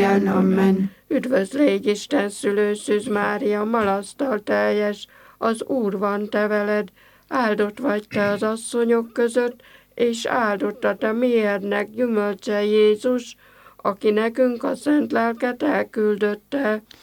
ilyen. Amen. Üdvözl légy Isten szülő, Szűz Mária, malasztal teljes, az Úr van te veled, áldott vagy te az asszonyok között, és áldott a te méhednek gyümölcse Jézus, aki nekünk a szent lelket elküldötte.